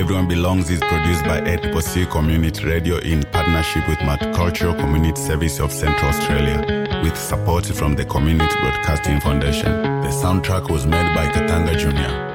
Everyone Belongs is produced by 8C Community Radio in partnership with Multicultural Community Service of Central Australia, with support from the Community Broadcasting Foundation. The soundtrack was made by Katanga Jr.